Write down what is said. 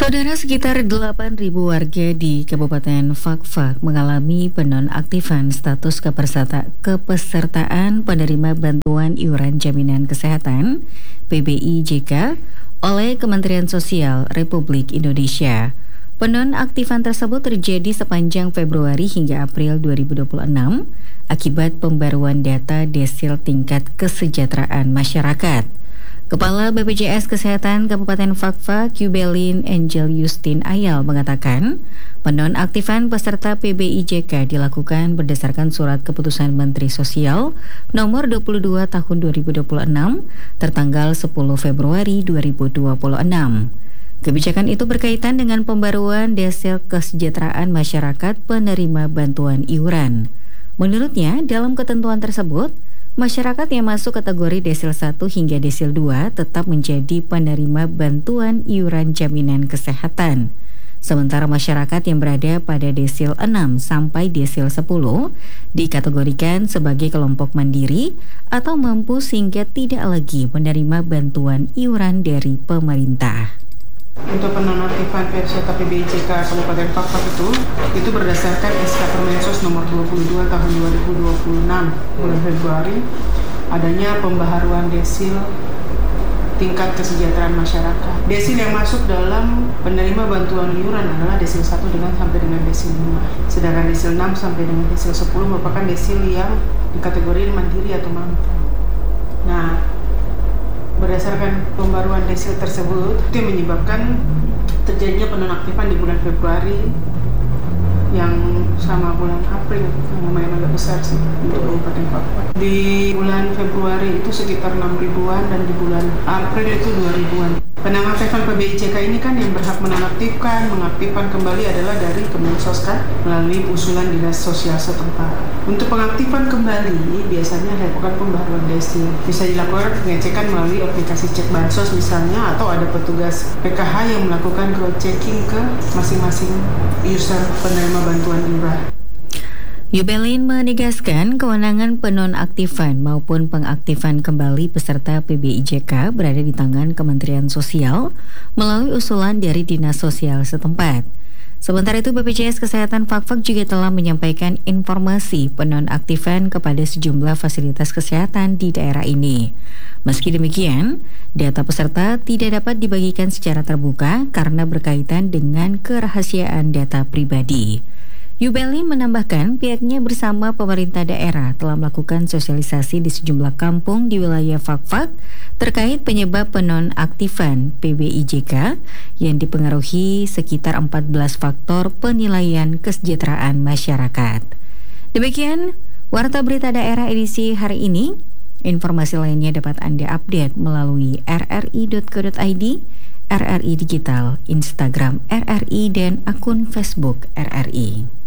Saudara, sekitar 8.000 warga di Kabupaten Fakfak mengalami penonaktifan status kepesertaan penerima bantuan iuran jaminan kesehatan (PBIJK) oleh Kementerian Sosial Republik Indonesia. Penonaktifan tersebut terjadi sepanjang Februari hingga April 2026 akibat pembaruan data desil tingkat kesejahteraan masyarakat. Kepala BPJS Kesehatan Kabupaten Fakfak, Yubelin Angel Justin Ayal mengatakan, penonaktifan peserta PBIJK dilakukan berdasarkan Surat Keputusan Menteri Sosial Nomor 22 Tahun 2026 tertanggal 10 Februari 2026. Kebijakan itu berkaitan dengan pembaruan desil kesejahteraan masyarakat penerima bantuan iuran. Menurutnya, dalam ketentuan tersebut, masyarakat yang masuk kategori desil 1 hingga desil 2 tetap menjadi penerima bantuan iuran jaminan kesehatan. Sementara masyarakat yang berada pada desil 6 sampai desil 10 dikategorikan sebagai kelompok mandiri atau mampu sehingga tidak lagi menerima bantuan iuran dari pemerintah. Untuk penonaktifan peserta PBIJK Kabupaten Fakfak itu berdasarkan SK Permensos nomor 22 tahun 2026 bulan Februari, adanya pembaharuan desil tingkat kesejahteraan masyarakat. Desil yang masuk dalam penerima bantuan iuran adalah desil 1 sampai dengan desil 5. Sedangkan desil 6 sampai dengan desil 10 merupakan desil yang dikategori mandiri atau mampu. Nah, berdasarkan pembaruan desil tersebut, itu yang menyebabkan terjadinya penonaktifan di bulan Februari yang sama bulan April, yang lumayan agak besar sih untuk Kabupaten Fakfak. Di bulan Februari itu sekitar 6 ribuan dan di bulan April itu 2 ribuan. Penonaktifan PBIJK ini kan yang berhak menonaktifkan, mengaktifkan kembali adalah dari Kemensos kan, melalui usulan Dinas Sosial setempat. Untuk pengaktifan kembali biasanya dilakukan pembaharuan desil. Bisa dilakukan pengecekan melalui aplikasi cek bansos misalnya, atau ada petugas PKH yang melakukan crowd checking ke masing-masing user penerima bantuan iuran. Yubelin menegaskan kewenangan penonaktifan maupun pengaktifan kembali peserta PBIJK berada di tangan Kementerian Sosial melalui usulan dari Dinas Sosial setempat. Sementara itu, BPJS Kesehatan Fakfak juga telah menyampaikan informasi penonaktifan kepada sejumlah fasilitas kesehatan di daerah ini. Meski demikian, data peserta tidak dapat dibagikan secara terbuka karena berkaitan dengan kerahasiaan data pribadi. Yubelin menambahkan pihaknya bersama pemerintah daerah telah melakukan sosialisasi di sejumlah kampung di wilayah Fakfak terkait penyebab penonaktifan PBIJK yang dipengaruhi sekitar 14 faktor penilaian kesejahteraan masyarakat. Demikian Warta Berita Daerah edisi hari ini. Informasi lainnya dapat Anda update melalui rri.co.id, RRI Digital, Instagram RRI, dan akun Facebook RRI.